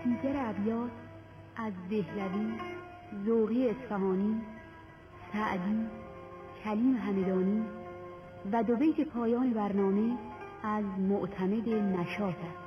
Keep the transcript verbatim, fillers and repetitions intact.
دیگر ابیات از دهلوی، ذوقی اصفهانی، سعدی، کلیم همدانی و دو بیت پایان برنامه از معتمد نشاط است.